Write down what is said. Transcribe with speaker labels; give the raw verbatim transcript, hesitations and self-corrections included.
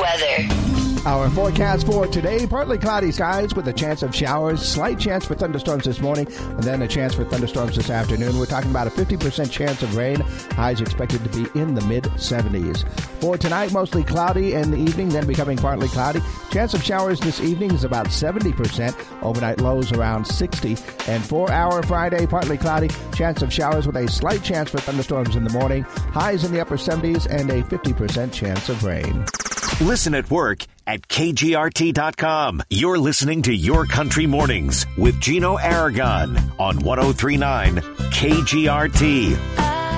Speaker 1: weather.
Speaker 2: Our forecast for today, partly cloudy skies with a chance of showers, slight chance for thunderstorms this morning, and then a chance for thunderstorms this afternoon. We're talking about a fifty percent chance of rain. Highs expected to be in the mid seventies. For tonight, mostly cloudy in the evening, then becoming partly cloudy. Chance of showers this evening is about seventy percent. Overnight lows around sixty. And for our Friday, partly cloudy. Chance of showers with a slight chance for thunderstorms in the morning. Highs in the upper seventies and a fifty percent chance of rain.
Speaker 3: Listen at work at K G R T dot com. You're listening to Your Country Mornings with Gino Aragon on one oh three point nine K G R T.